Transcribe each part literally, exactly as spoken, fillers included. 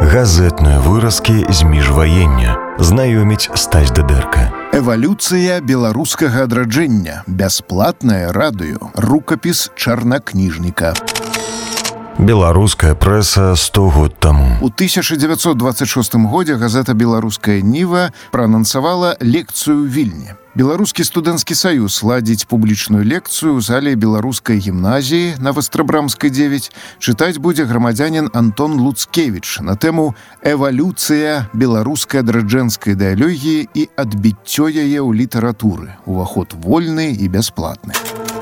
Газетныя выразкі з міжваення. Знаёміць Стась Дадэрка. Эвалюцыя беларускага адраджэння. Бясплатнае радыё. Рукапіс чарнакніжніка. Беларуская прэса сто год таму. У тысяча дзевяцьсот дваццаць шостым годзе газета «Беларуская Ніва» праанансавала лекцыю ў Вільні. Беларускі студэнцкі саюз ладзіць публічную лекцыю ў зале беларускай гімназіі на Вастрабрамскай дзевяць. Чытаць будзе грамадзянін Антон Луцкевіч на тэму «Эвалюцыя беларускай адраджэнскай ідэалогіі і адбіццё яе ў літаратуры. Уваход вольны і бясплатны».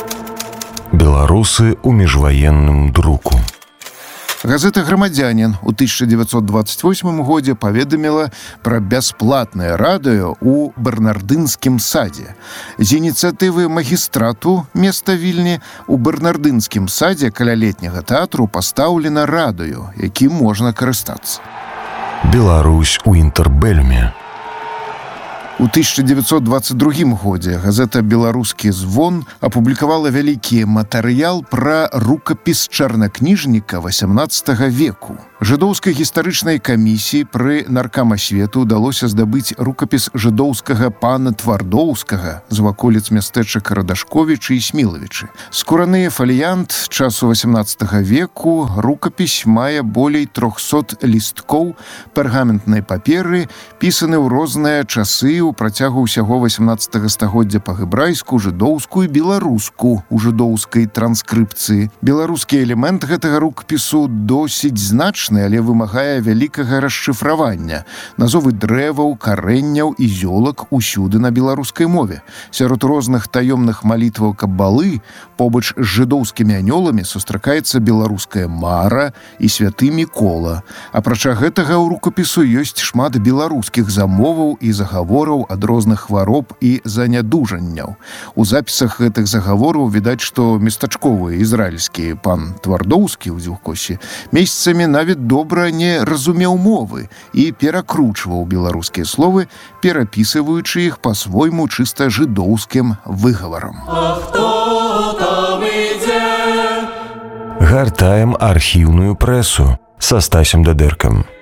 Беларусы ў міжваенным друку. Газета «Грамадзянін» у тысяча дзевяцьсот дваццаць восьмым годзе паведаміла пра бясплатнае радыё ў Бернардынскім садзе. З ініцыятывы магістрату места Вільні у Бернардынскім садзе каля летняга тэатру пастаўлена радыё, якім можна карыстацца. Беларусь у інтэрбэльме. У тысяча дзевяцьсот дваццаць другім годзе газета «Беларускі звон» апублікавала вялікі матэрыял пра рукапіс чарнакніжніка васямнаццатага веку. Жыдоўскай гістарычнай камісіі пры наркамасвету ўдалося здабыць рукапіс жыдоўскага пана Твардоўскага з ваколіц мястэчак Радашковічы і Смілавічы. Скураны фаліянт часу васямнаццатага веку, рукапіс мае болей трохсот лісткоў пергаментнай паперы, пісаны ў розныя часы у працягу ўсяго васямнаццатага стагоддзя па-гебрайску, жыдоўскую і беларуску ў жыдоўскай транскрыпцыі. Беларускі элемент гэтага рукапісу досыць значны, але вымагае вялікага расшыфравання. Назовы дрэваў, карэнняў і зёлак усюды на беларускай мове. Сярод розных таёмных малітваў кабалы побач з жыдоўскімі анёламі сустракаецца беларуская мара і святы Мікола. Апрача гэтага ў рукапісу ёсць шмат беларускіх замоваў і загавораў ад розных хвароб і занядужанняў. У запісах гэтых загавораў відаць, што местачковы ізраільскі пан Твардоўскі ў Дзюхкосе месяцамі нават добра не разумеў мовы і перакручваў беларускія словы, перапісываючы іх па-свойму чыста жыдоўскім выгаварам. Гартаем архіўную прэсу са Стасем Дадэркам.